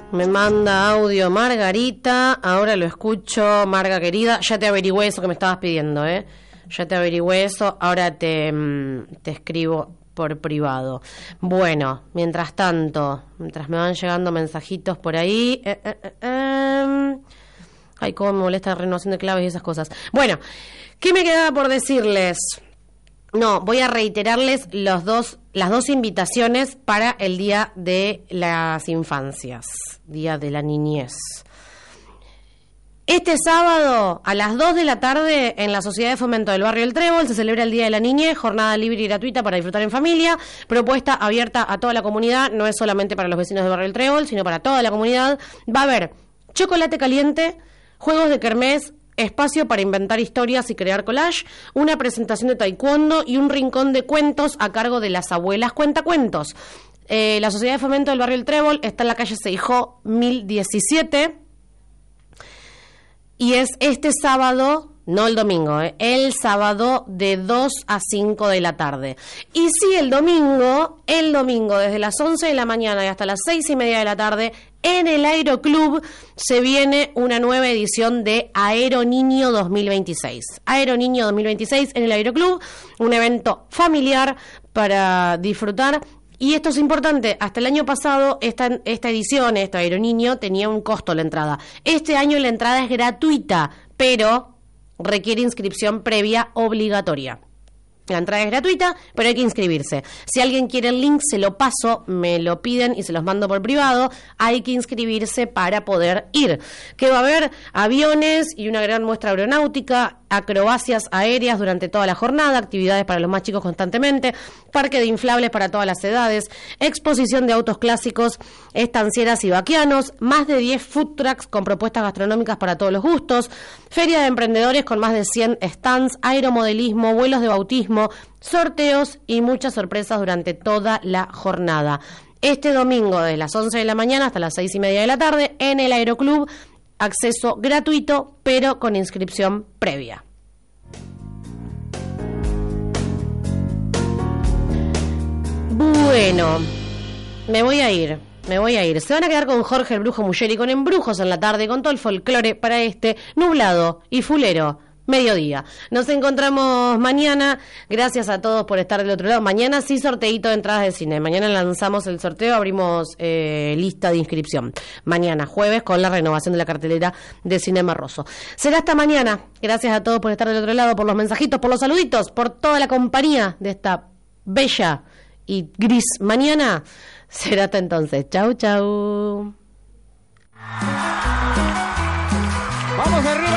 Me manda audio Margarita, ahora lo escucho, Marga querida, ya te averigüé eso que me estabas pidiendo, ya te averigüé eso, ahora te escribo por privado. Bueno, mientras tanto, mientras me van llegando mensajitos por ahí, ay, cómo me molesta la renovación de claves y esas cosas. Bueno, ¿qué me quedaba por decirles? No, voy a reiterarles las dos invitaciones para el Día de las Infancias, Día de la Niñez. Este sábado, a las 2 de la tarde, en la Sociedad de Fomento del Barrio El Trébol, se celebra el Día de la Niñez, jornada libre y gratuita para disfrutar en familia, propuesta abierta a toda la comunidad, no es solamente para los vecinos del Barrio El Trébol, sino para toda la comunidad. Va a haber chocolate caliente, juegos de kermés, espacio para inventar historias y crear collage, una presentación de taekwondo y un rincón de cuentos a cargo de las abuelas cuentacuentos. La Sociedad de Fomento del Barrio El Trébol está en la calle Seijó 1017 y es este sábado, no el domingo, el sábado de 2 a 5 de la tarde. Y sí, el domingo desde las 11 de la mañana y hasta las 6:30 de la tarde, en el Aeroclub se viene una nueva edición de Aeroniño 2026. Aeroniño 2026 en el Aeroclub, un evento familiar para disfrutar. Y esto es importante, hasta el año pasado esta edición, Aeroniño, tenía un costo la entrada. Este año la entrada es gratuita, pero requiere inscripción previa obligatoria. La entrada es gratuita, pero hay que inscribirse. Si alguien quiere el link, se lo paso, me lo piden y se los mando por privado. Hay que inscribirse para poder ir. Que va a haber aviones y una gran muestra aeronáutica, acrobacias aéreas durante toda la jornada, actividades para los más chicos constantemente, parque de inflables para todas las edades, exposición de autos clásicos, estancieras y vaquianos, más de 10 food trucks con propuestas gastronómicas para todos los gustos, feria de emprendedores con más de 100 stands, aeromodelismo, vuelos de bautismo, sorteos y muchas sorpresas durante toda la jornada. Este domingo, desde las 11 de la mañana hasta las 6:30 de la tarde, en el Aeroclub, acceso gratuito, pero con inscripción previa. Bueno, me voy a ir. Se van a quedar con Jorge el Brujo Muller y con Embrujos en la tarde, con todo el folclore para este nublado y fulero mediodía. Nos encontramos mañana. Gracias a todos por estar del otro lado. Mañana sí sorteito de entradas de cine. Mañana lanzamos el sorteo, abrimos lista de inscripción. Mañana, jueves, con la renovación de la cartelera de Cinema Rosso. Será hasta mañana. Gracias a todos por estar del otro lado, por los mensajitos, por los saluditos, por toda la compañía de esta bella y gris mañana. Será hasta entonces. Chau, chau. Vamos arriba.